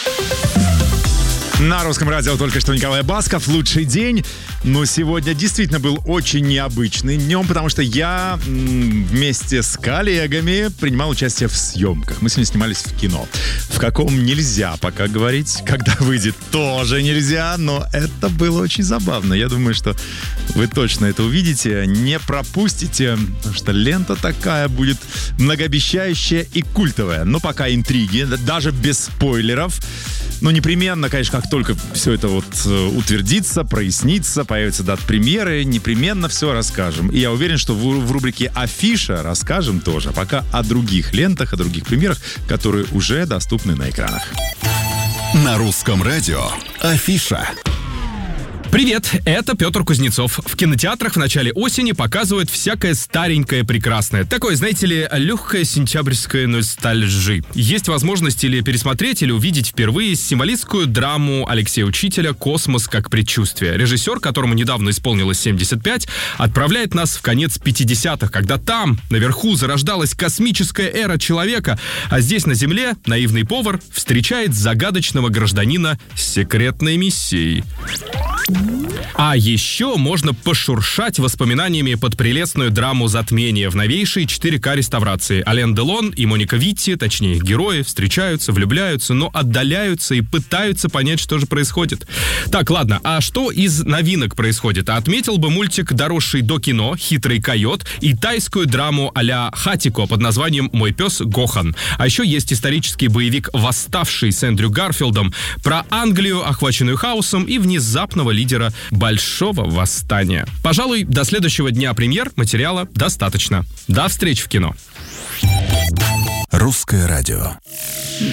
На Русском радио только что Николай Басков. Лучший день. Но сегодня действительно был очень необычный днем, потому что я вместе с коллегами принимал участие в съемках. Мы сегодня снимались в кино. В каком нельзя пока говорить. Когда выйдет, тоже нельзя. Но это было очень забавно. Я думаю, что вы точно это увидите. Не пропустите, потому что лента такая будет многообещающая и культовая. Но пока интриги, даже без спойлеров. Но непременно, конечно, как только все это вот утвердится, прояснится, появится дата премьеры, непременно все расскажем. И я уверен, что в рубрике «Афиша» расскажем тоже. Пока о других лентах, о других премьерах, которые уже доступны на экранах. На Русском радио «Афиша». Привет, это Петр Кузнецов. В кинотеатрах в начале осени показывают всякое старенькое прекрасное. Такое, знаете ли, легкое сентябрьское ностальжи. Есть возможность или пересмотреть, или увидеть впервые символистскую драму Алексея Учителя «Космос как предчувствие». Режиссер, которому недавно исполнилось 75, отправляет нас в конец 50-х, когда там, наверху, зарождалась космическая эра человека, а здесь, на Земле, наивный повар встречает загадочного гражданина с секретной миссией. А еще можно пошуршать воспоминаниями под прелестную драму «Затмение» в новейшей 4К реставрации. Ален Делон и Моника Витти, точнее их герои, встречаются, влюбляются, но отдаляются и пытаются понять, что же происходит. Так, ладно, а что из новинок происходит? Отметил бы мультик, доросший до кино, «Хитрый койот», и тайскую драму а-ля Хатико под названием «Мой пес Гохан». А еще есть исторический боевик «Восставший» с Эндрю Гарфилдом про Англию, охваченную хаосом, и внезапного лидера большого восстания. Пожалуй, до следующего дня премьер материала достаточно. До встречи в кино. Русское радио.